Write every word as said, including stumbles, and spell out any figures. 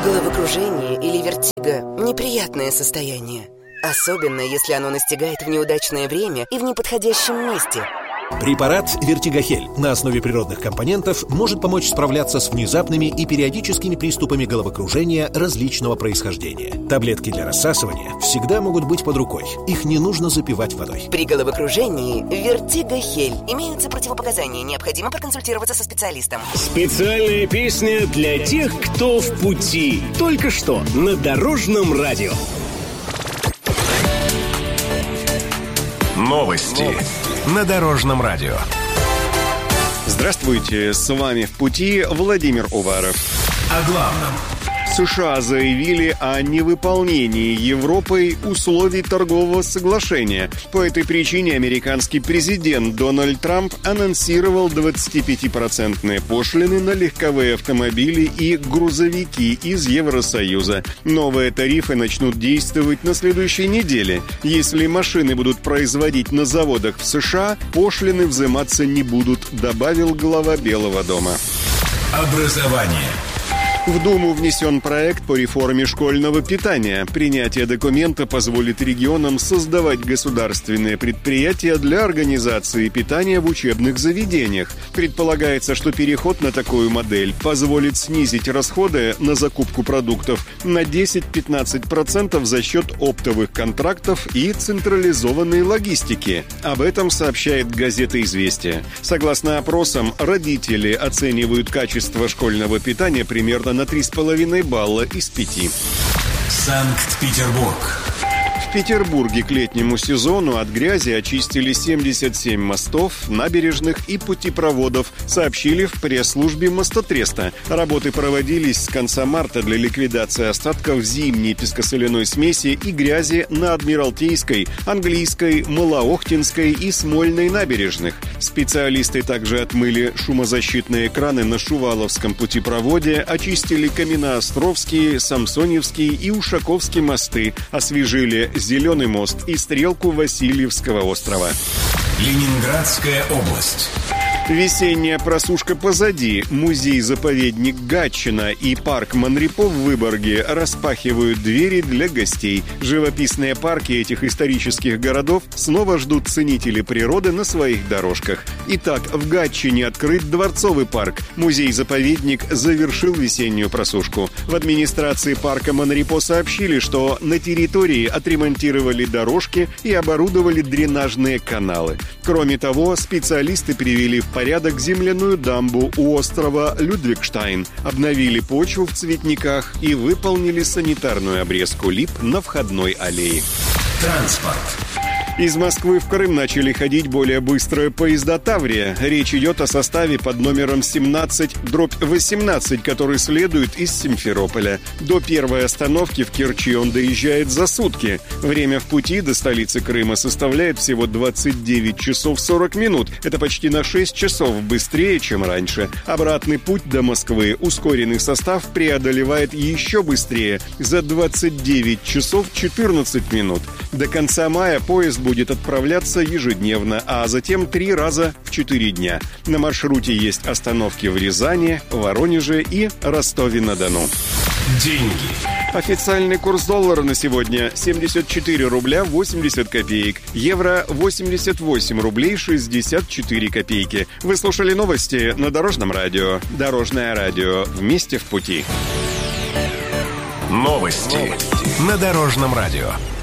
Головокружение или вертиго – неприятное состояние. Особенно, если оно настигает в неудачное время и в неподходящем месте. Препарат «Вертигохель» на основе природных компонентов может помочь справляться с внезапными и периодическими приступами головокружения различного происхождения. Таблетки для рассасывания всегда могут быть под рукой. Их не нужно запивать водой. При головокружении «Вертигохель». Имеются противопоказания. Необходимо проконсультироваться со специалистом. Специальная песня для тех, кто в пути. Только что на Дорожном радио. Новости. Новости на Дорожном радио. Здравствуйте, с вами в пути Владимир Уваров. О главном. США заявили о невыполнении Европой условий торгового соглашения. По этой причине американский президент Дональд Трамп анонсировал двадцатипятипроцентные пошлины на легковые автомобили и грузовики из Евросоюза. Новые тарифы начнут действовать на следующей неделе. Если машины будут производить на заводах в США, пошлины взиматься не будут, добавил глава Белого дома. Образование. В Думу внесен проект по реформе школьного питания. Принятие документа позволит регионам создавать государственные предприятия для организации питания в учебных заведениях. Предполагается, что переход на такую модель позволит снизить расходы на закупку продуктов на десять-пятнадцать процентов за счет оптовых контрактов и централизованной логистики. Об этом сообщает газета «Известия». Согласно опросам, родители оценивают качество школьного питания примерно на три с половиной балла из пяти. Санкт-Петербург. В Петербурге к летнему сезону от грязи очистили семьдесят семь мостов, набережных и путепроводов, сообщили в пресс-службе Мостотреста. Работы проводились с конца марта для ликвидации остатков зимней пескосоляной смеси и грязи на Адмиралтейской, Английской, Малоохтинской и Смольной набережных. Специалисты также отмыли шумозащитные краны на Шуваловском путепроводе, очистили Каменноостровские, Самсоневские и Ушаковские мосты, освежили Зеленый мост и стрелку Васильевского острова. Ленинградская область. Весенняя просушка позади. Музей-заповедник Гатчина и парк Монрепо в Выборге распахивают двери для гостей. Живописные парки этих исторических городов снова ждут ценители природы на своих дорожках. Итак, в Гатчине открыт Дворцовый парк. Музей-заповедник завершил весеннюю просушку. В администрации парка Монрепо сообщили, что на территории отремонтировали дорожки и оборудовали дренажные каналы. Кроме того, специалисты привели в порядок земляную дамбу у острова Людвигштайн, обновили почву в цветниках и выполнили санитарную обрезку лип на входной аллее. Транспорт. Из Москвы в Крым начали ходить более быстрые поезда «Таврия». Речь идет о составе под номером семнадцать восемнадцать, который следует из Симферополя. До первой остановки в Керчи он доезжает за сутки. Время в пути до столицы Крыма составляет всего двадцать девять часов сорок минут. Это почти на шесть часов быстрее, чем раньше. Обратный путь до Москвы ускоренный состав преодолевает еще быстрее, за двадцать девять часов четырнадцать минут. До конца мая поезд будет отправляться ежедневно, а затем три раза в четыре дня. На маршруте есть остановки в Рязани, Воронеже и Ростове-на-Дону. Деньги. Официальный курс доллара на сегодня семьдесят четыре рубля восемьдесят копеек. Евро восемьдесят восемь рублей шестьдесят четыре копейки. Вы слушали новости на Дорожном радио. Дорожное радио. Вместе в пути. Новости, Новости. на Дорожном радио.